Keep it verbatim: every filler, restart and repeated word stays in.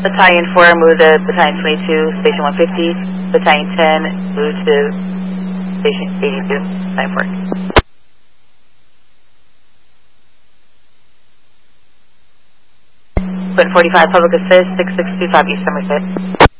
Battalion four, move to Battalion twenty-two, Station one fifty. Battalion ten, move to Station eighty-two, Battalion four. Quint forty-five, Public Assist, six six two five East Somerset.